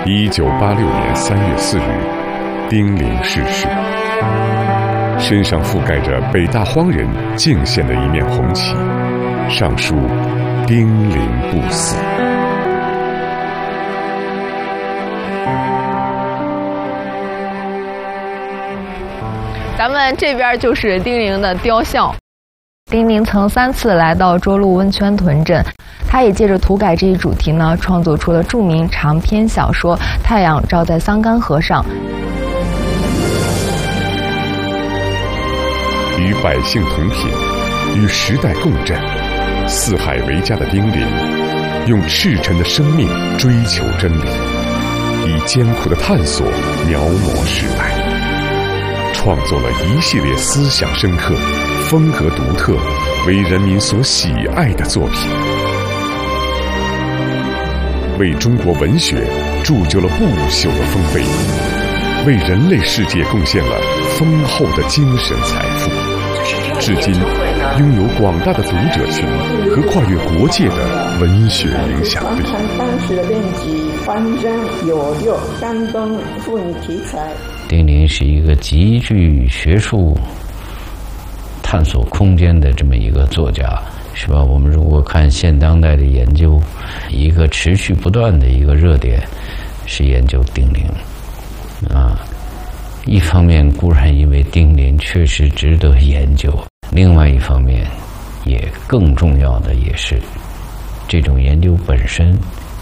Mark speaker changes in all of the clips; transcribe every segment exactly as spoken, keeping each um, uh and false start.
Speaker 1: 一九八六年三月四日，丁玲逝世，身上覆盖着北大荒人敬献的一面红旗，上书“丁玲不死”。
Speaker 2: 咱们这边就是丁玲的雕像。
Speaker 3: 丁玲曾三次来到涿鹿温泉屯镇，他也借着土改这一主题呢，创作出了著名长篇小说《太阳照在桑干河上》。
Speaker 1: 与百姓同频，与时代共振，四海为家的丁玲，用赤诚的生命追求真理，以艰苦的探索描摹时代，创作了一系列思想深刻、风格独特、为人民所喜爱的作品，为中国文学铸就了不朽的丰碑，为人类世界贡献了丰厚的精神财富，至今拥有广大的读者群和跨越国界的文学影响力。
Speaker 4: 当时的编辑方针有六山东妇女题材。
Speaker 5: 丁玲是一个极具学术探索空间的这么一个作家，是吧？我们如果看现当代的研究，一个持续不断的一个热点是研究丁玲啊。一方面固然因为丁玲确实值得研究，另外一方面也更重要的也是这种研究本身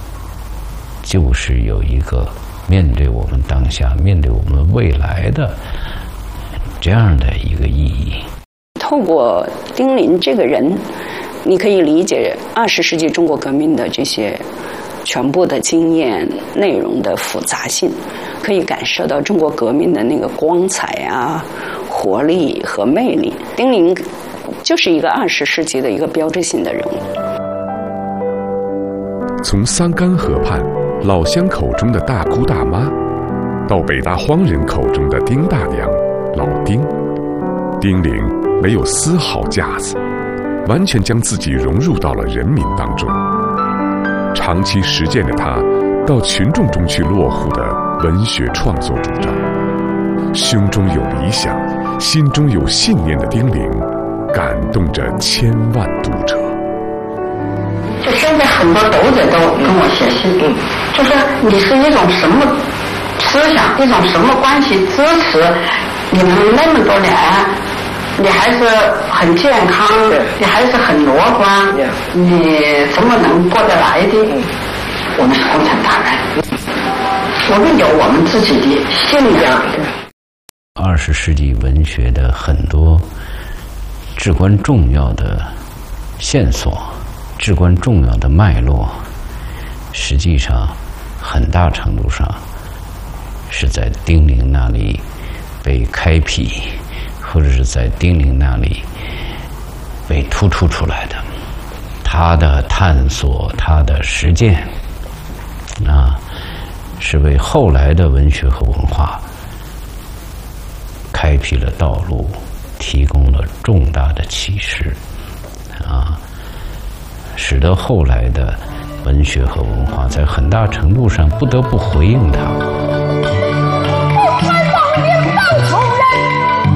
Speaker 5: 就是有一个面对我们当下、面对我们未来的这样的一个意义。
Speaker 6: 透过丁玲这个人，你可以理解二十世纪中国革命的这些全部的经验内容的复杂性，可以感受到中国革命的那个光彩啊、活力和魅力。丁玲就是一个二十世纪的一个标志性的人物。
Speaker 1: 从桑干河畔老乡口中的大姑大妈，到北大荒人口中的丁大娘、老丁，丁玲没有丝毫架子，完全将自己融入到了人民当中。长期实践着他到群众中去落户的文学创作主张，胸中有理想、心中有信念的丁玲，感动着千万读者。
Speaker 7: 就现在很多读者都跟我写信，就说你是一种什么思想，一种什么关系支持你们那么多年，你还是很健康，你还是很乐观，你怎么能过得来的？我们是共产党人，我们有我们自己的信仰。
Speaker 5: 二十世纪文学的很多至关重要的线索、至关重要的脉络，实际上很大程度上是在丁玲那里被开辟，或者是在丁玲那里被突出出来的。他的探索，他的实践啊，是为后来的文学和文化开辟了道路，提供了重大的启示啊，使得后来的文学和文化在很大程度上不得不回应它。